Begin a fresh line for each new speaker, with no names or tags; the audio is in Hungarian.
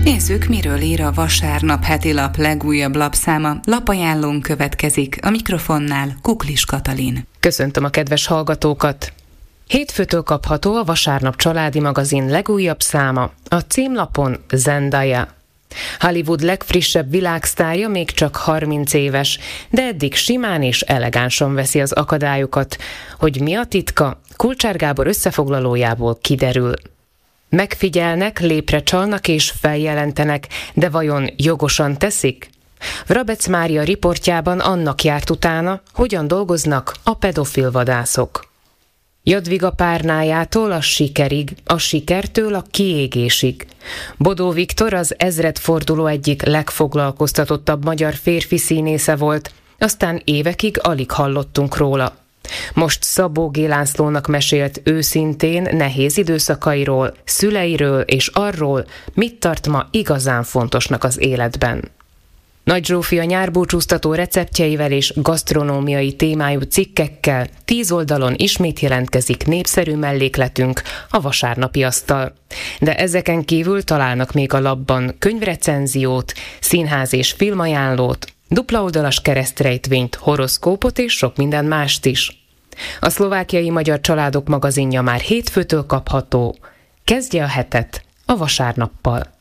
Nézzük, miről ír a Vasárnap heti lap legújabb lapszáma. Lapajánlón következik, a mikrofonnál Kuklis Katalin.
Köszöntöm a kedves hallgatókat! Hétfőtől kapható a Vasárnap családi magazin legújabb száma. A címlapon Zendaya. Hollywood legfrissebb világsztárja még csak 30 éves, de eddig simán és elegánsan veszi az akadályokat. Hogy mi a titka? Kulcsár Gábor összefoglalójából kiderül. Megfigyelnek, lépre csalnak és feljelentenek, de vajon jogosan teszik? Vrabec Mária riportjában annak járt utána, hogyan dolgoznak a pedofil vadászok. Jadviga Párnájától a sikerig, a sikertől a kiégésig. Bodó Viktor az ezredforduló egyik legfoglalkoztatottabb magyar férfi színésze volt, aztán évekig alig hallottunk róla. Most Szabó G. Lászlónak mesélt őszintén nehéz időszakairól, szüleiről és arról, mit tart ma igazán fontosnak az életben. Nagy Zsófia nyárbúcsúztató receptjeivel és gasztronómiai témájú cikkekkel 10 oldalon ismét jelentkezik népszerű mellékletünk, a Vasárnapi asztal. De ezeken kívül találnak még a lapban könyvrecenziót, színház és filmajánlót, dupla-oldalas keresztrejtvényt, horoszkópot és sok minden mást is. A Szlovákiai Magyar Családok magazinja már hétfőtől kapható. Kezdje a hetet a Vasárnappal.